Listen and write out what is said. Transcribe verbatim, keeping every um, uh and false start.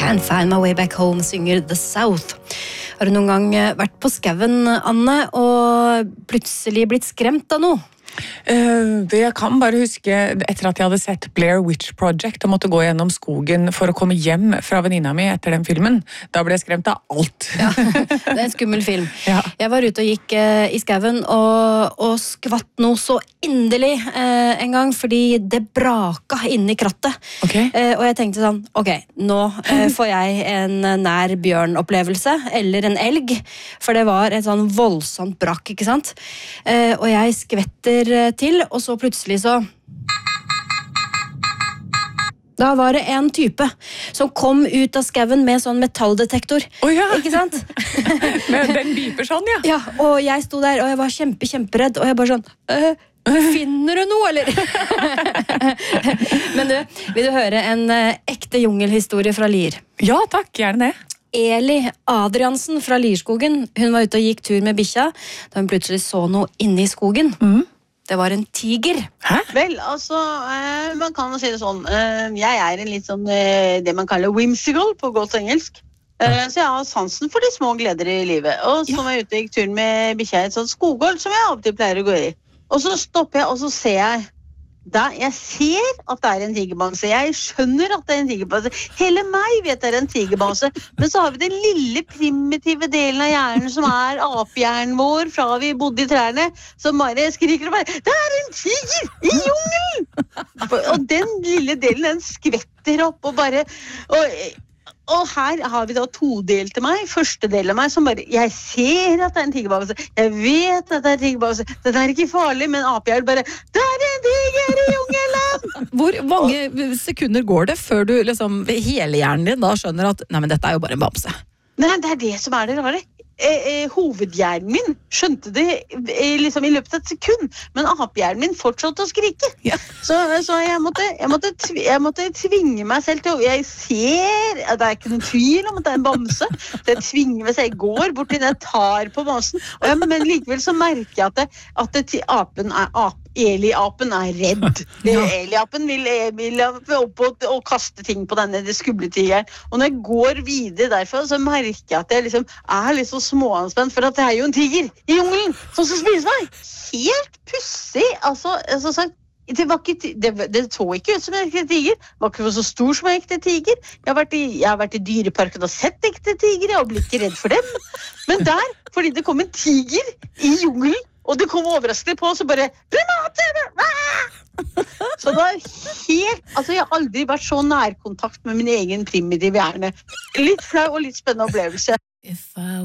Can't find my way back home, synger The South. Har du noen gang vært på skaven, Anne, og plutselig blitt skremt av noe? Uh, det jeg kan bare huske etter at jeg hadde sett Blair Witch Project og måtte gå gjennom skogen for å komme hjem fra venninna mi etter den filmen. Da ble jeg skremt av alt. Ja, det er en skummel film. Ja. Jeg var ute og gikk uh, i skaven og, og skvatt noe så inderlig uh, en gang, fordi det braka inne i krattet. Okay. Uh, og jeg tenkte sånn, ok, nå uh, får jeg en nær bjørn-opplevelse, eller en elg, for det var et sånn voldsomt brak, ikke sant? Uh, og jeg skvetter til, og så plutselig så da var det en type som kom ut av skaven med sånn metalldetektor. Oh, ja. Ikke sant? Men den biper sånn, ja. Ja, og jeg sto der, og jeg var kjempe, kjemperedd, og jeg bare sånn, øh, finner du noe, eller? Men du, vil du høre en uh, ekte jungelhistorie fra Lier? Ja, takk, gjerne det. Eli Adriansen fra Lierskogen, hun var ute og gikk tur med bikkja, da hun plutselig så noe inne i skogen. Mhm. Det var en tiger. Hæ? Vel, altså, eh, man kan jo si det sånn, eh, jeg er en litt sånn, eh, det man kaller whimsical på godt engelsk. Eh, så jeg har sansen for de små gleder i livet. Og så var jeg ute og gikk turen med bikkja i et sånt skoghold som jeg av og til pleier å gå i. Og så stopper jeg, og så ser jeg, da, jeg ser at det er en tigerbamse. Jeg skjønner at det er en tigerbamse. Hele meg vet det er en tigerbamse. Men så har vi den lille primitive delen av hjernen som er apehjernen vår fra vi bodde i trærne, som bare skriker og bare, det er en tiger i jungelen! Og den lille delen, den skvetter opp og bare... Og, og her har vi da to del til meg. Første del av meg som bare, jeg ser at det er en tigerbamse. Jeg vet at det er en tigerbamse. Den er ikke farlig, men apehjernen bare, det er en tiger i jungelen! Hvor mange sekunder går det før du liksom, hele hjernen din da skjønner at nei, men dette er jo bare en bamse? Nei, det er det som er det rare. Eh, eh, hovedhjernen min skjønte det eh, liksom i løpet av et sekund, men apehjernen min fortsatte å skrike. Ja. Så, så jeg, måtte, jeg, måtte tv, jeg måtte tvinge meg selv til å... Jeg ser at det er ikke noen tvil om at det er en bamse. Så jeg tvinger meg selv. Jeg går bort til den, jeg tar på bamsen, og jeg, men likevel så merker jeg at, det, at det, til apen er ap. Eli-apen er redd. Ja. Eli-apen vil, vil opp og, og kaste ting på denne skubletigeren. Og når jeg går videre derfra, så merker jeg at jeg liksom er litt så småanspent, for at det er jo en tiger i jungelen som skal spise meg. Helt pussig. Altså, altså sagt, det, var ikke, det, det så ikke ut som en ekte tiger. Det var ikke så stor som en ekte tiger. Jeg har vært i, jeg har vært i dyreparken og sett ekte tiger, jeg ble ikke redd for dem. Men der, fordi det kom en tiger i jungelen, og det kom overraskende på, så bare primater! Så det var helt, altså jeg har aldri vært så nærkontakt med min egen primitive hjerne. Litt flau og litt spennende opplevelse. If I